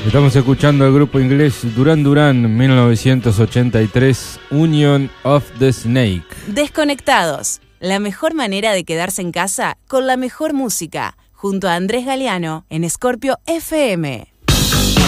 Estamos escuchando al grupo inglés Duran Duran, 1983, Union of the Snake. Desconectados, la mejor manera de quedarse en casa con la mejor música, junto a Andrés Galeano en Scorpio FM.